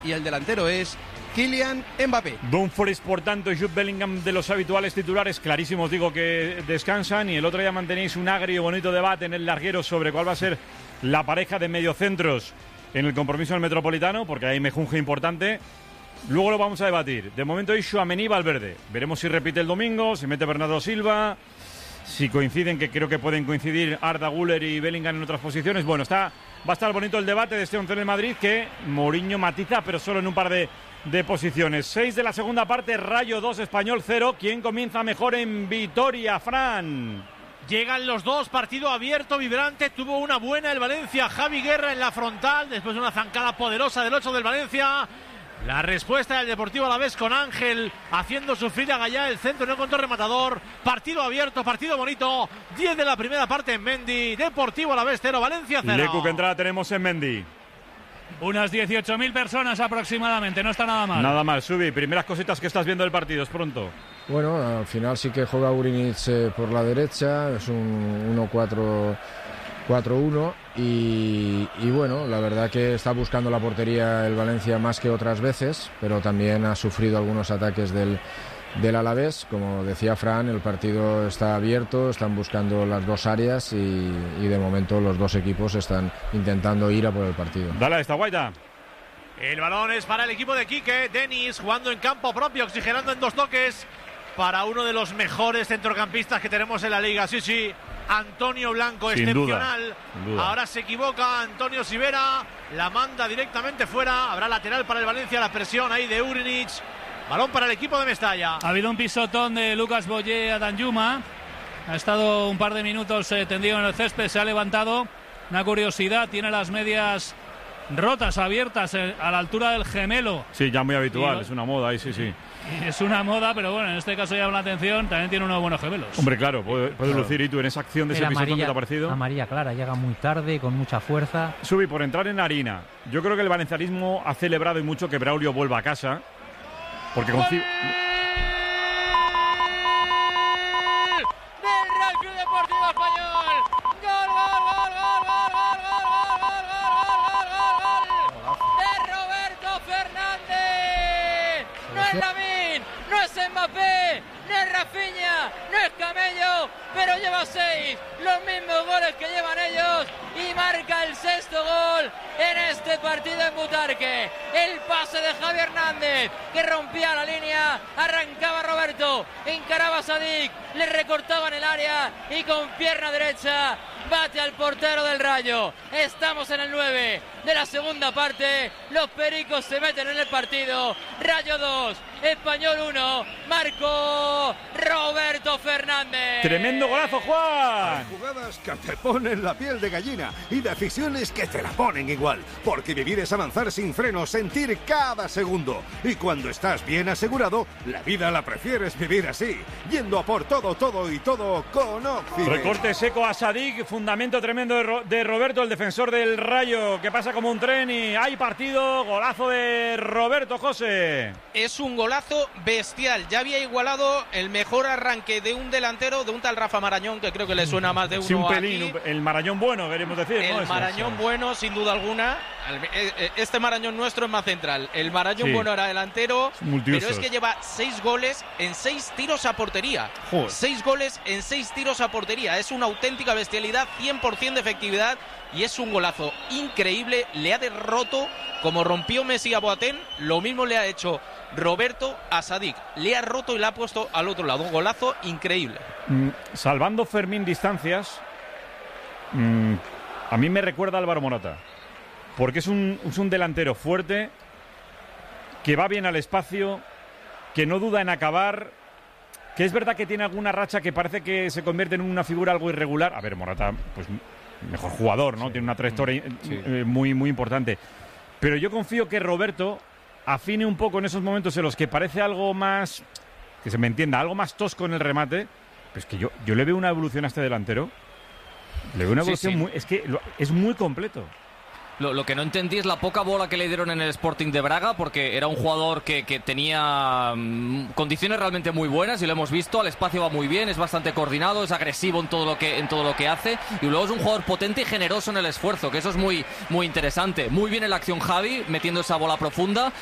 y el delantero es Kylian Mbappé. Dumfries, por tanto, y Jude Bellingham, de los habituales titulares, clarísimos digo que descansan, y el otro día mantenéis un agrio y bonito debate en el larguero sobre cuál va a ser la pareja de mediocentros en el compromiso del Metropolitano, porque hay mejunje importante. Luego lo vamos a debatir. De momento hay Tchouaméni y Valverde. Veremos si repite el domingo, si mete Bernardo Silva, si coinciden, que creo que pueden coincidir Arda Güler y Bellingham en otras posiciones. Bueno, va a estar bonito el debate de este once del Madrid, que Mourinho matiza, pero solo en un par de posiciones. 6 de la segunda parte, Rayo 2, Español 0. ¿Quién comienza mejor en Vitoria, Fran? Llegan los dos, partido abierto, vibrante. Tuvo una buena el Valencia, Javi Guerra en la frontal, después de una zancada poderosa del 8 del Valencia. La respuesta del Deportivo Alavés con Ángel haciendo sufrir a Gallá, el centro no encontró rematador. Partido abierto, partido bonito. 10 de la primera parte en Mendy. Deportivo Alavés 0, Valencia 0. Lecu, ¿qué entrada tenemos en Mendy? Unas 18.000 personas aproximadamente, no está nada mal. Nada mal, Subi. Primeras cositas que estás viendo del partido, es pronto. Bueno, al final sí que juega Urinic por la derecha, es un 1-4-1 y bueno, la verdad que está buscando la portería el Valencia más que otras veces, pero también ha sufrido algunos ataques del Alavés. Como decía Fran, el partido está abierto, están buscando las dos áreas y de momento los dos equipos están intentando ir a por el partido. Dale a esta, Guaita. El balón es para el equipo de Quique. Denis jugando en campo propio, oxigenando en dos toques para uno de los mejores centrocampistas que tenemos en la liga. Sí, Antonio Blanco, sin excepcional. duda. Ahora se equivoca Antonio Sivera, la manda directamente fuera. Habrá lateral para el Valencia, la presión ahí de Urinic. Balón para el equipo de Mestalla. Ha habido un pisotón de Lucas Boyé a Danjuma. Ha estado un par de minutos tendido en el césped, se ha levantado. Una curiosidad, tiene las medias rotas, abiertas a la altura del gemelo. Sí, ya muy habitual, es una moda ahí, sí. Es una moda, pero bueno, en este caso llama la atención, también tiene unos buenos gemelos. Hombre, claro, puede lucir. ¿Y tú en esa acción de ese pisotón que te ha parecido? Amarilla clara, llega muy tarde, con mucha fuerza. Subi, por entrar en harina, yo creo que el valencianismo ha celebrado y mucho que Braulio vuelva a casa, porque del Real Club Deportivo Español. Gol de Roberto Fernández. No es Lamine, no es Mbappé, no es Rafinha, no es Camello, pero lleva 6, los mismos goles que llevan ellos, y marca el sexto gol en este partido en Butarque. El pase de Javi Hernández, que rompía la línea, arrancaba Roberto, encaraba a Sadik, le recortaban el área y con pierna derecha bate al portero del Rayo. Estamos en el 9 de la segunda parte, los pericos se meten en el partido. Rayo 2, Español 1, marcó Roberto Fernández. Tremendo golazo, Juan. Hay jugadas que te ponen la piel de gallina y decisiones que te la ponen igual, porque vivir es avanzar sin freno, sentir cada segundo, y cuando estás bien asegurado, la vida la prefieres vivir así, yendo a por todo y todo con Occident. Recorte seco a Sadik, fundamento tremendo de Roberto, el defensor del Rayo, que pasa como un tren y hay partido. Golazo de Roberto, José. Es un golazo bestial, ya había igualado el mejor arranque de un delantero, de un tal Rafa Marañón, que creo que le suena más de uno. Sí, un pelín, el Marañón bueno, queremos decir. El Marañón bueno, sin duda alguna. Este Marañón nuestro es más central. El Marañón bueno era delantero, pero es que lleva 6 goles en 6 tiros a portería. Joder. 6 goles en 6 tiros a portería. Es una auténtica bestialidad, 100% de efectividad, y es un golazo increíble. Le ha derroto, como rompió Messi a Boateng, lo mismo le ha hecho Roberto a Sadik. Le ha roto y le ha puesto al otro lado. Un golazo increíble. Salvando Fermín distancias, a mí me recuerda a Álvaro Morata, porque es un delantero fuerte, que va bien al espacio, que no duda en acabar, que es verdad que tiene alguna racha que parece que se convierte en una figura algo irregular. A ver, Morata, pues mejor jugador, ¿no? Sí. Tiene una trayectoria muy, muy importante. Pero yo confío que Roberto afine un poco en esos momentos en los que parece algo más, que se me entienda, algo más tosco en el remate. Pues que yo le veo una evolución a este delantero. Le veo una evolución es que es muy completo. Lo que no entendí es la poca bola que le dieron en el Sporting de Braga, porque era un jugador que tenía condiciones realmente muy buenas y lo hemos visto. Al espacio va muy bien, es bastante coordinado, es agresivo en todo lo que hace, y luego es un jugador potente y generoso en el esfuerzo, que eso es muy, muy interesante. Muy bien en la acción Javi, metiendo esa bola profunda,